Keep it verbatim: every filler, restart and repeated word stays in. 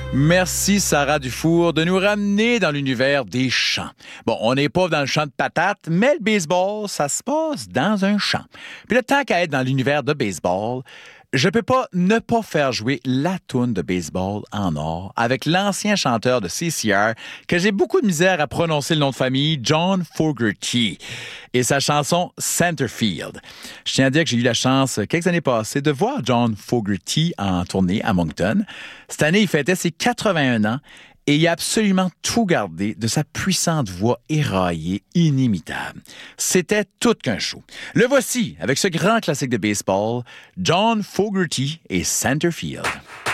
Merci Sarah Dufour de nous ramener dans l'univers des champs. Bon, on n'est pas dans le champ de patates, mais le baseball, ça se passe dans un champ. Puis le temps qu'à être dans l'univers de baseball, je peux pas ne pas faire jouer la toune de baseball en or avec l'ancien chanteur de C C R que j'ai beaucoup de misère à prononcer le nom de famille, John Fogerty, et sa chanson Centerfield. Je tiens à dire que j'ai eu la chance, quelques années passées, de voir John Fogerty en tournée à Moncton. Cette année, il fêtait ses quatre-vingt-un ans et il a absolument tout gardé de sa puissante voix éraillée, inimitable. C'était tout qu'un show. Le voici, avec ce grand classique de baseball, John Fogerty et Centerfield.